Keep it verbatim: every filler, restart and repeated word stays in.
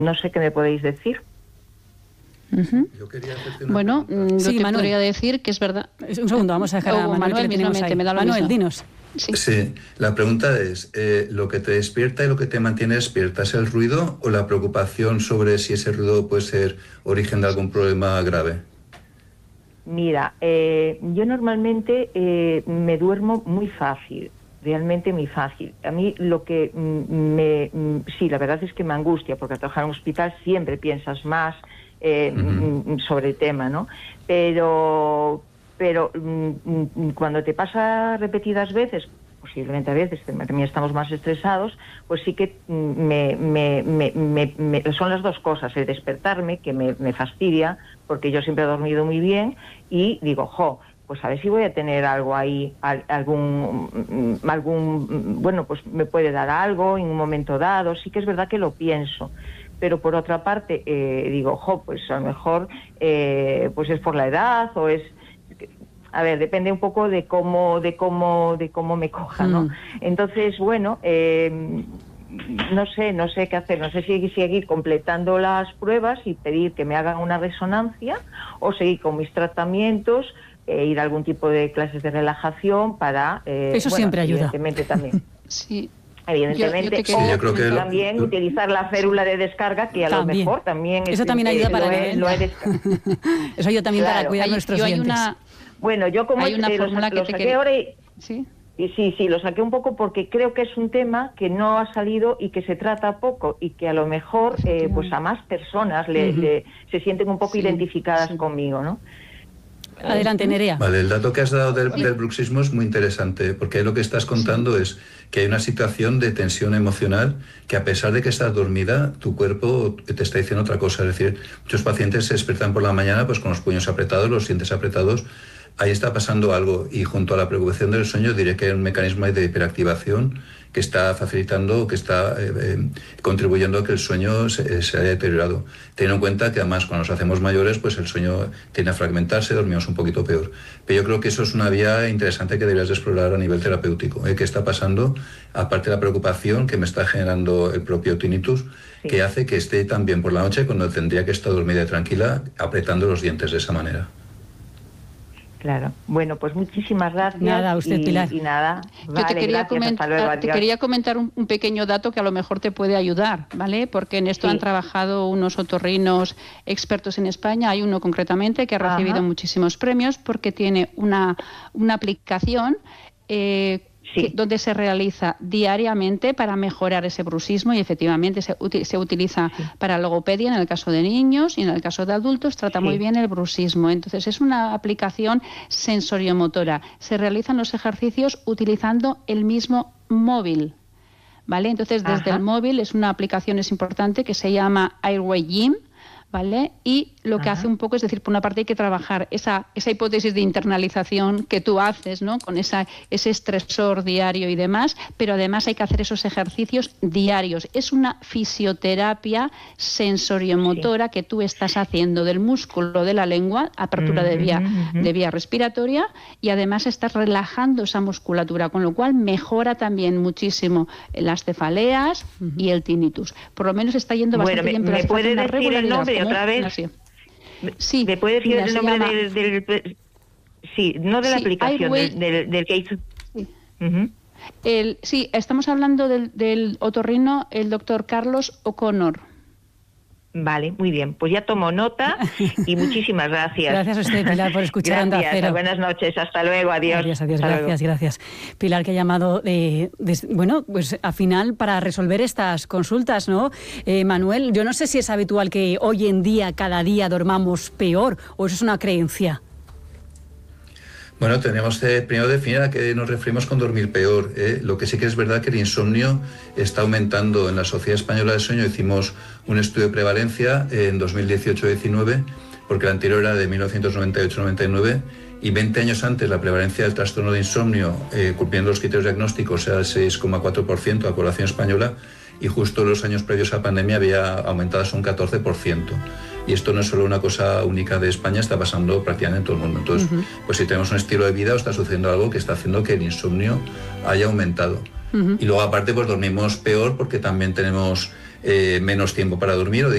no sé qué me podéis decir. Uh-huh. Yo quería hacerte una bueno, pregunta. yo Sí, te Manuel. podría decir que es verdad. Un segundo, vamos a dejar a O Manuel, Manuel, que le tenemos mismamente, ahí. me da lo Manuel, mismo. dinos. Sí. Sí, la pregunta es, eh, ¿lo que te despierta y lo que te mantiene despierta es el ruido o la preocupación sobre si ese ruido puede ser origen de algún problema grave? Mira, eh, yo normalmente eh, me duermo muy fácil, realmente muy fácil. A mí lo que mm, me... Mm, sí, la verdad es que me angustia, porque al trabajar en un hospital siempre piensas más eh, Uh-huh. mm, sobre el tema, ¿no? Pero, pero mm, cuando te pasa repetidas veces, posiblemente a veces también estamos más estresados, pues sí que me, me, me, me, me, son las dos cosas, el despertarme, que me, me fastidia, porque yo siempre he dormido muy bien, y digo, jo, pues a ver si voy a tener algo ahí, algún, algún, bueno, pues me puede dar algo en un momento dado. Sí que es verdad que lo pienso, pero por otra parte eh, digo, jo, pues a lo mejor eh, pues es por la edad, o es... A ver, depende un poco de cómo, de cómo, de cómo me coja, ¿no? Mm. Entonces, bueno, eh, no sé, no sé qué hacer. No sé si seguir completando las pruebas y pedir que me hagan una resonancia, o seguir con mis tratamientos, eh, ir a algún tipo de clases de relajación para... Eh, Eso bueno, siempre ayuda. Evidentemente también. Sí. Evidentemente, yo, yo o sí, yo creo que también lo, utilizar la férula de descarga, que a también. lo mejor también... Eso es, también ayuda eh, para lo la he, lo he Eso ayuda también claro. para cuidar hay, nuestros yo hay dientes. Una... Bueno, yo como hay una eh, fórmula lo, que lo te saqué quería... ahora y, ¿Sí? y sí, sí, lo saqué un poco porque creo que es un tema que no ha salido y que se trata poco, y que a lo mejor eh, pues a más personas le, uh-huh. le, se sienten un poco sí, identificadas sí. conmigo, ¿no? Adelante, Nerea. Vale, el dato que has dado del, del bruxismo es muy interesante, porque ahí lo que estás contando sí. es que hay una situación de tensión emocional que, a pesar de que estás dormida, tu cuerpo te está diciendo otra cosa. Es decir, muchos pacientes se despiertan por la mañana pues con los puños apretados, los dientes apretados. Ahí está pasando algo, y junto a la preocupación del sueño diré que hay un mecanismo de hiperactivación que está facilitando, que está eh, eh, contribuyendo a que el sueño se, se haya deteriorado. Teniendo en cuenta que además cuando nos hacemos mayores pues el sueño tiende a fragmentarse, dormimos un poquito peor. Pero yo creo que eso es una vía interesante que deberías de explorar a nivel terapéutico. ¿eh? ¿Qué está pasando? Aparte de la preocupación que me está generando el propio tinnitus, sí. que hace que esté también por la noche cuando tendría que estar dormida y tranquila, apretando los dientes de esa manera. Claro. Bueno, pues muchísimas gracias. Nada, usted, y, Pilar. Y nada, Yo vale, te quería, gracias, comentar, hasta luego, te quería comentar un, un pequeño dato que a lo mejor te puede ayudar, ¿vale? Porque en esto sí. han trabajado unos otorrinos expertos en España. Hay uno concretamente que ha recibido Ajá. muchísimos premios porque tiene una, una aplicación eh, Sí. Que, donde se realiza diariamente para mejorar ese bruxismo, y efectivamente se, uti- se utiliza sí. para logopedia en el caso de niños, y en el caso de adultos trata sí. muy bien el bruxismo. Entonces es una aplicación sensoriomotora. Se realizan los ejercicios utilizando el mismo móvil, ¿vale? Entonces desde Ajá. el móvil es una aplicación, es importante, que se llama Airway Gym, ¿vale? Y lo que Ajá. hace un poco es decir, por una parte hay que trabajar esa, esa hipótesis de internalización que tú haces, ¿no? Con esa, ese estresor diario y demás, pero además hay que hacer esos ejercicios diarios. Es una fisioterapia sensoriomotora sí. que tú estás haciendo del músculo de la lengua, apertura uh-huh, de vía, uh-huh. de vía respiratoria, y además estás relajando esa musculatura, con lo cual mejora también muchísimo las cefaleas uh-huh. y el tinnitus. Por lo menos está yendo bastante bueno, bien, pero ¿me puede una decir el nombre otra vez? Así. Sí, ¿me puede decir mira, el nombre llama... del, del... Sí, no de la sí, aplicación, Airway... del, del, del que hizo... Sí. Uh-huh. El, sí, estamos hablando del, del otorrino, el doctor Carlos O'Connor. Vale, muy bien. Pues ya tomo nota y muchísimas gracias. Gracias a usted, Pilar, por escuchar Onda Cero. Buenas noches, hasta luego, adiós. Adiós, adiós, hasta gracias, luego. gracias. Pilar, que ha llamado, eh, des, bueno, pues al final para resolver estas consultas, ¿no? Eh, Manuel, yo no sé si es habitual que hoy en día, cada día, dormamos peor, o eso es una creencia. Bueno, tenemos que primero definir a qué nos referimos con dormir peor. ¿eh? Lo que sí que es verdad que el insomnio está aumentando. En la Sociedad Española del Sueño hicimos un estudio de prevalencia en dos mil dieciocho diecinueve, porque el anterior era de mil novecientos noventa y ocho noventa y nueve, y veinte años antes la prevalencia del trastorno de insomnio, eh, cumpliendo los criterios diagnósticos, era del seis coma cuatro por ciento de la población española, y justo los años previos a la pandemia había aumentado a un catorce por ciento. Y esto no es solo una cosa única de España, está pasando prácticamente en todo el mundo. Entonces, uh-huh. pues si tenemos un estilo de vida, o está sucediendo algo que está haciendo que el insomnio haya aumentado. Uh-huh. Y luego aparte pues dormimos peor porque también tenemos eh, menos tiempo para dormir.